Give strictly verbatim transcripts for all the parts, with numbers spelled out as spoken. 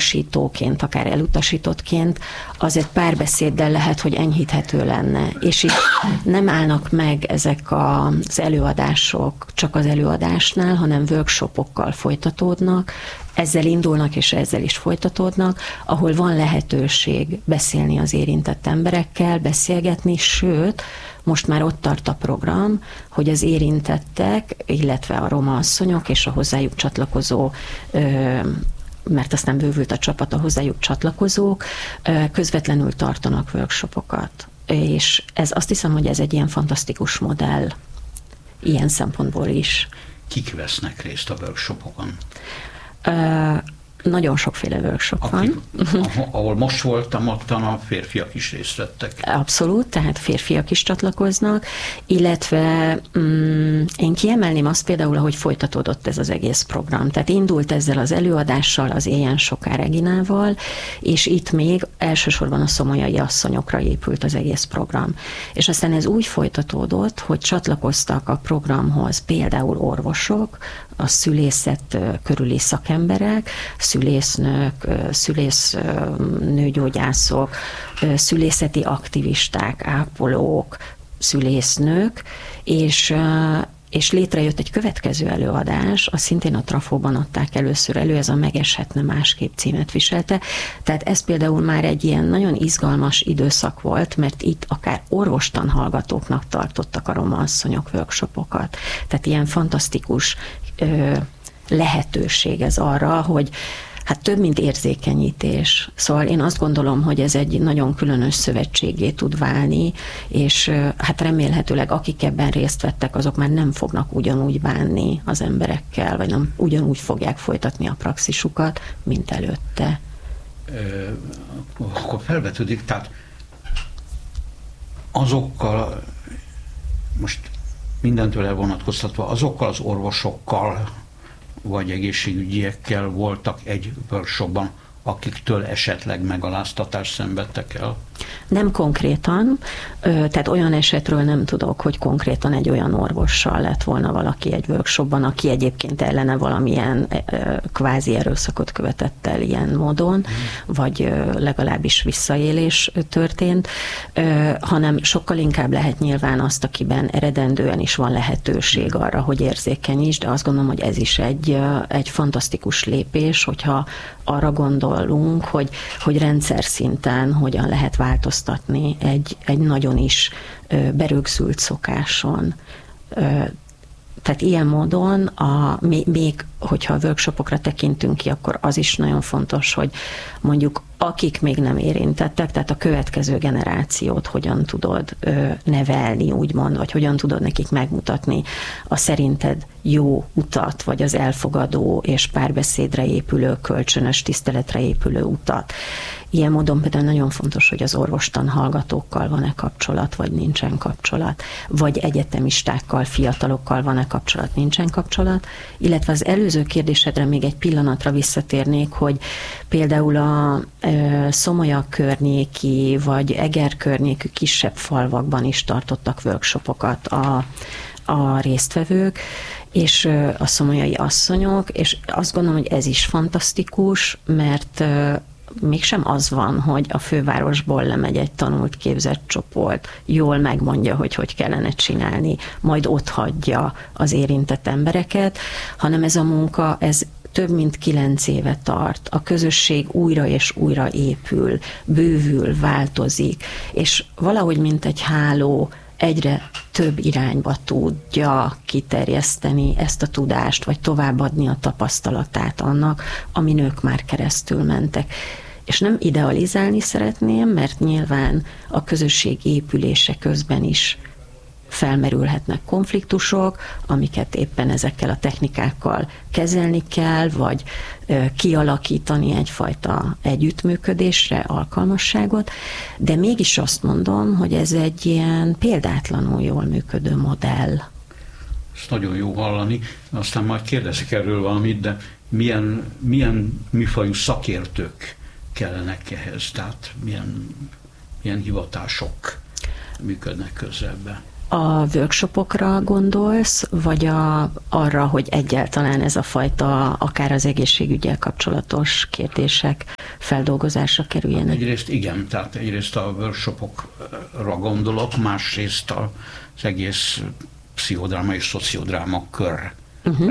elutasítóként, akár elutasítottként, azért párbeszéddel lehet, hogy enyhíthető lenne. És itt nem állnak meg ezek az előadások csak az előadásnál, hanem workshopokkal folytatódnak, ezzel indulnak és ezzel is folytatódnak, ahol van lehetőség beszélni az érintett emberekkel, beszélgetni, sőt, most már ott tart a program, hogy az érintettek, illetve a roma asszonyok és a hozzájuk csatlakozó, mert aztán bővült a csapat, a hozzájuk csatlakozók közvetlenül tartanak workshopokat. És ez, azt hiszem, hogy ez egy ilyen fantasztikus modell ilyen szempontból is. Kik vesznek részt a workshopokon? Uh, nagyon sokféle workshop Akik, van. Ahol most voltam, ott a férfiak is részt vettek. Abszolút, tehát férfiak is csatlakoznak, illetve um, én kiemelném azt például, hogy folytatódott ez az egész program. Tehát indult ezzel az előadással, az Éljen soká Reginával, és itt még elsősorban a szomolyai asszonyokra épült az egész program. És aztán ez úgy folytatódott, hogy csatlakoztak a programhoz például orvosok, a szülészet körüli szakemberek, szülésznők, szülésznőgyógyászok, szülészeti aktivisták, ápolók, szülésznők, és, és létrejött egy következő előadás, azt szintén a Trafóban adták először elő, ez a Megeshetne másképp címet viselte. Tehát ez például már egy ilyen nagyon izgalmas időszak volt, mert itt akár orvostan hallgatóknak tartottak a roma asszonyok workshopokat. Tehát ilyen fantasztikus lehetőség ez arra, hogy hát több, mint érzékenyítés. Szóval én azt gondolom, hogy ez egy nagyon különös szövetségé tud válni, és hát remélhetőleg akik ebben részt vettek, azok már nem fognak ugyanúgy bánni az emberekkel, vagy nem ugyanúgy fogják folytatni a praxisukat, mint előtte. Ö, akkor felvetődik, tehát azokkal, most mindentől elvonatkoztatva, azokkal az orvosokkal, vagy egészségügyiekkel voltak egy workshopban, akiktől esetleg megaláztatást szenvedtek el? Nem konkrétan, tehát olyan esetről nem tudok, hogy konkrétan egy olyan orvossal lett volna valaki egy workshopban, aki egyébként ellene valamilyen kvázi erőszakot követett el ilyen módon, vagy legalábbis visszaélés történt, hanem sokkal inkább lehet nyilván azt, akiben eredendően is van lehetőség arra, hogy érzékeny is, de azt gondolom, hogy ez is egy, egy fantasztikus lépés, hogyha arra gondolunk, hogy, hogy rendszer szinten hogyan lehet változtatni egy, egy nagyon is berögzült szokáson. Tehát ilyen módon, a, még hogyha a workshopokra tekintünk ki, akkor az is nagyon fontos, hogy mondjuk akik még nem érintettek, tehát a következő generációt hogyan tudod ö, nevelni, úgymond, vagy hogyan tudod nekik megmutatni a szerinted jó utat, vagy az elfogadó és párbeszédre épülő, kölcsönös tiszteletre épülő utat. Ilyen módon például nagyon fontos, hogy az orvostan hallgatókkal van-e kapcsolat, vagy nincsen kapcsolat, vagy egyetemistákkal, fiatalokkal van-e kapcsolat, nincsen kapcsolat, illetve az előző kérdésedre még egy pillanatra visszatérnék, hogy például a e, Szomolyak környéki, vagy Eger környékű kisebb falvakban is tartottak workshopokat a, a résztvevők, és a szomolyai asszonyok, és azt gondolom, hogy ez is fantasztikus, mert mégsem az van, hogy a fővárosból lemegy egy tanult, képzett csoport, jól megmondja, hogy hogy kellene csinálni, majd ott hagyja az érintett embereket, hanem ez a munka, ez több mint kilenc éve tart. A közösség újra és újra épül, bővül, változik, és valahogy mint egy háló egyre több irányba tudja kiterjeszteni ezt a tudást, vagy továbbadni a tapasztalatát annak, amin ők már keresztül mentek. És nem idealizálni szeretném, mert nyilván a közösség épülése közben is felmerülhetnek konfliktusok, amiket éppen ezekkel a technikákkal kezelni kell, vagy kialakítani egyfajta együttműködésre, alkalmasságot, de mégis azt mondom, hogy ez egy ilyen példátlanul jól működő modell. Ez nagyon jó hallani, aztán majd kérdezek erről valamit, de milyen, milyen műfajú szakértők kellenek ehhez, tehát milyen, milyen hivatások működnek közelben? A workshopokra gondolsz, vagy a, arra, hogy egyáltalán ez a fajta, akár az egészségüggyel kapcsolatos kérdések feldolgozásra kerüljenek? Egyrészt igen, tehát egyrészt a workshopokra gondolok, másrészt az egész pszichodráma és szociodráma körre. Uh-huh.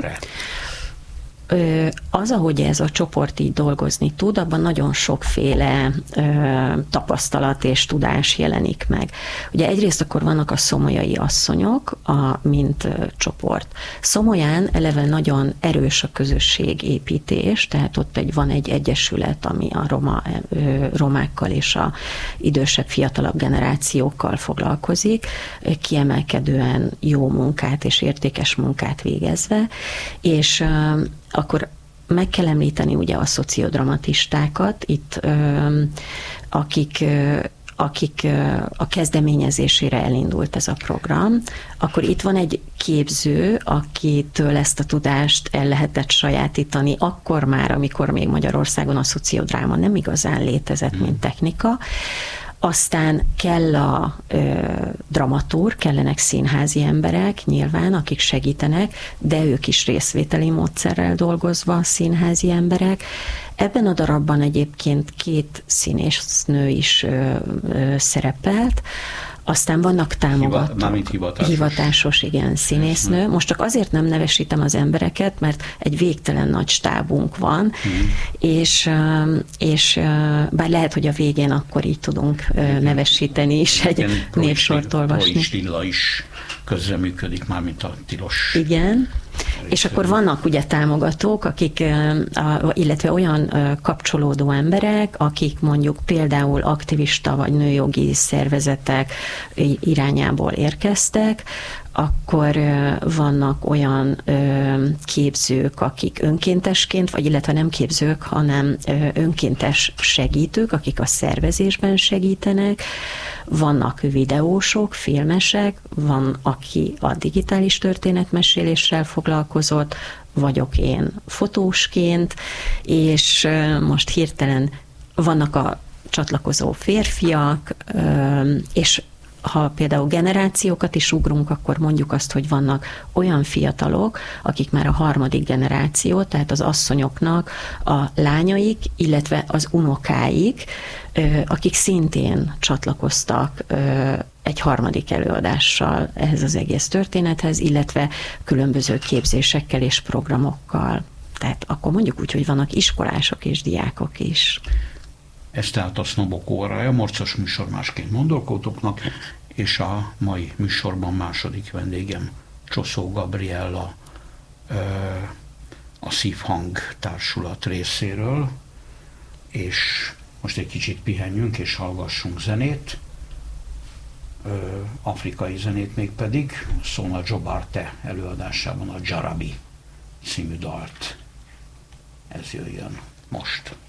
Az, ahogy ez a csoport így dolgozni tud, abban nagyon sokféle ö, tapasztalat és tudás jelenik meg. Ugye egyrészt akkor vannak a szomolyai asszonyok, a, mint ö, csoport. Szomolyán eleve nagyon erős a közösségépítés, tehát ott egy, van egy egyesület, ami a roma, ö, romákkal és a idősebb, fiatalabb generációkkal foglalkozik, kiemelkedően jó munkát és értékes munkát végezve, és ö, akkor meg kell említeni ugye a szociodramatistákat, itt ö, akik, ö, akik ö, a kezdeményezésére elindult ez a program, akkor itt van egy képző, akitől ezt a tudást el lehetett sajátítani, akkor már, amikor még Magyarországon a szociodráma nem igazán létezett, mint technika. Aztán kell a ö, dramaturg, kellenek színházi emberek nyilván, akik segítenek, de ők is részvételi módszerrel dolgozva színházi emberek. Ebben a darabban egyébként két színésznő is ö, ö, szerepelt, aztán vannak támogatók. Hiva, hivatásos. Hivatásos, igen, színésznő. Most csak azért nem nevesítem az embereket, mert egy végtelen nagy stábunk van, mm. és, és bár lehet, hogy a végén akkor így tudunk igen. nevesíteni is, egy névsort olvasni. Proi Stilla is közreműködik, mármint a tilos. Igen. És akkor vannak ugye támogatók, akik, illetve olyan kapcsolódó emberek, akik mondjuk például aktivista vagy nőjogi szervezetek irányából érkeztek, akkor vannak olyan képzők, akik önkéntesként, vagy illetve nem képzők, hanem önkéntes segítők, akik a szervezésben segítenek, vannak videósok, filmesek, van, aki a digitális történetmeséléssel foglalkozott, vagyok én fotósként, és most hirtelen vannak a csatlakozó férfiak, és ha például generációkat is ugrunk, akkor mondjuk azt, hogy vannak olyan fiatalok, akik már a harmadik generáció, tehát az asszonyoknak a lányaik, illetve az unokáik, akik szintén csatlakoztak egy harmadik előadással ehhez az egész történethez, illetve különböző képzésekkel és programokkal. Tehát akkor mondjuk úgy, hogy vannak iskolások és diákok is. Ez tehát a Sznobok órája, morcos műsor másként gondolkodóknak, és a mai műsorban második vendégem Csoszó Gabriella, a Szívhang Társulat részéről, és most egy kicsit pihenjünk és hallgassunk zenét, afrikai zenét mégpedig, Sona Jobarte előadásában a Jarabi című dalt. Ez jöjjön most.